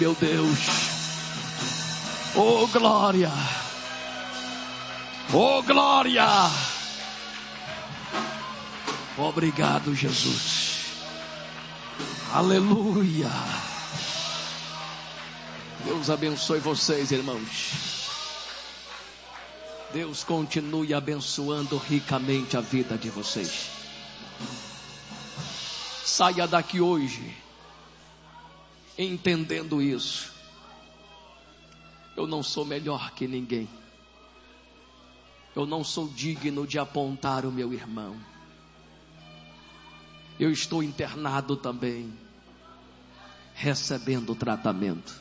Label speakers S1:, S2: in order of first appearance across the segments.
S1: Meu Deus, oh glória, oh glória, obrigado Jesus, aleluia. Deus abençoe vocês, irmãos. Deus continue abençoando ricamente a vida de vocês. Saia daqui hoje entendendo isso. Eu não sou melhor que ninguém. Eu não sou digno de apontar o meu irmão. Eu estou internado também, recebendo tratamento.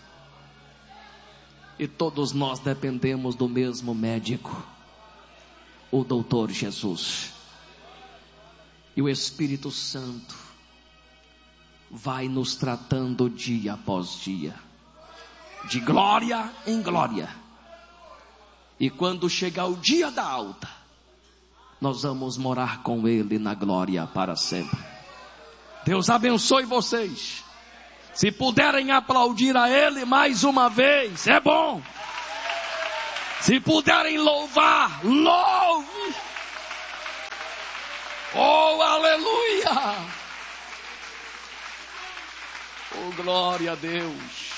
S1: E todos nós dependemos do mesmo médico, o doutor Jesus. E o Espírito Santo vai nos tratando dia após dia, de glória em glória. E quando chegar o dia da alta, nós vamos morar com Ele na glória para sempre. Deus abençoe vocês. Se puderem aplaudir a Ele mais uma vez, é bom. Se puderem louvar, louve. Oh, aleluia. Oh, glória a Deus.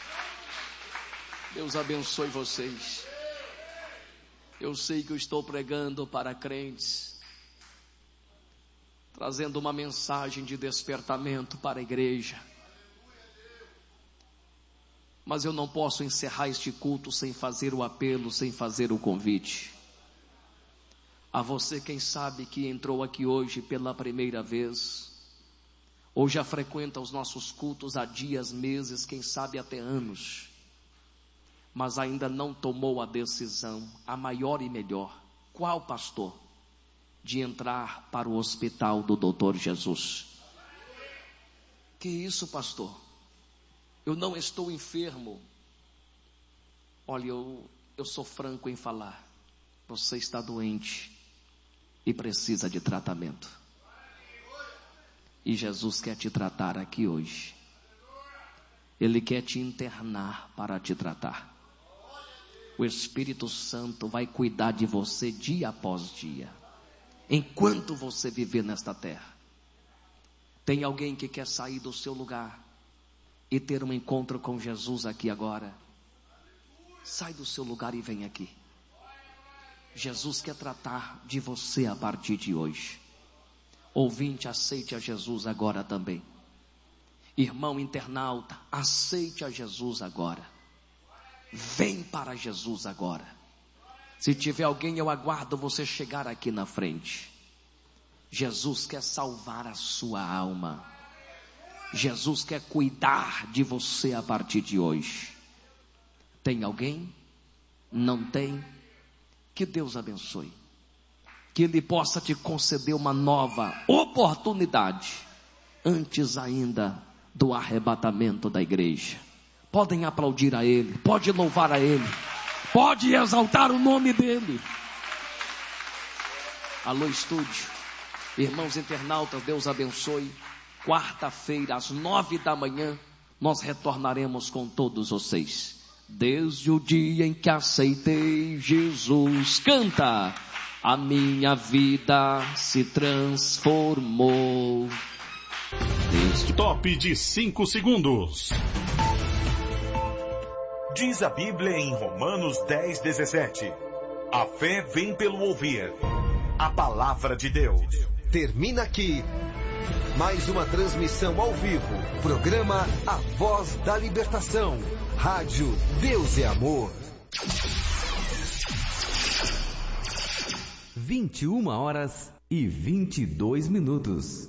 S1: Deus abençoe vocês. Eu sei que eu estou pregando para crentes, trazendo uma mensagem de despertamento para a igreja. Mas eu não posso encerrar este culto sem fazer o apelo, sem fazer o convite. A você, quem sabe, que entrou aqui hoje pela primeira vez, ou já frequenta os nossos cultos há dias, meses, quem sabe até anos, mas ainda não tomou a decisão, a maior e melhor. Qual, pastor? De entrar para o hospital do doutor Jesus. Que isso, pastor? Eu não estou enfermo. Olha, eu sou franco em falar. Você está doente e precisa de tratamento. E Jesus quer te tratar aqui hoje. Ele quer te internar para te tratar. O Espírito Santo vai cuidar de você dia após dia, enquanto você viver nesta terra. Tem alguém que quer sair do seu lugar e ter um encontro com Jesus aqui agora? Sai do seu lugar e vem aqui. Jesus quer tratar de você a partir de hoje. Ouvinte, aceite a Jesus agora também. Irmão internauta, aceite a Jesus agora. Vem para Jesus agora. Se tiver alguém, eu aguardo você chegar aqui na frente. Jesus quer salvar a sua alma. Jesus quer cuidar de você a partir de hoje. Tem alguém? Não tem? Que Deus abençoe. Que Ele possa te conceder uma nova oportunidade, antes ainda do arrebatamento da igreja. Podem aplaudir a Ele, pode louvar a Ele, pode exaltar o nome dEle. Alô, estúdio, irmãos internautas, Deus abençoe. Quarta-feira, às 9 da manhã, nós retornaremos com todos vocês. Desde o dia em que aceitei Jesus, canta, a minha vida se transformou.
S2: Top de 5 segundos.
S3: Diz a Bíblia em Romanos 10:17. A fé vem pelo ouvir a palavra de Deus.
S4: Termina aqui mais uma transmissão ao vivo. Programa A Voz da Libertação. Rádio Deus é Amor.
S5: 21h22.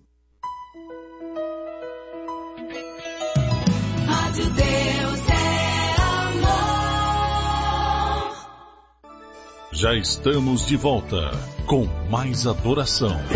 S6: Rádio Deus é Amor.
S2: Já estamos de volta com mais adoração.